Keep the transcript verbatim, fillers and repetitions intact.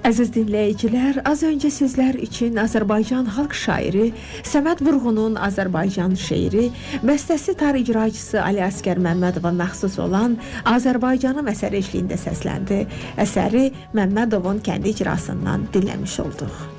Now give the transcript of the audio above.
Əziz dinləyicilər, az öncə sizlər üçün Azərbaycan xalq şairi Səməd Vurğunun Azərbaycan şeiri, bəstəsi tar icraçısı Ali Əsgər Məmmədova məxsus olan Azərbaycanım əsəri eşliyində səsləndi. Əsəri Məmmədovun kəndi icrasından dinləmiş olduq.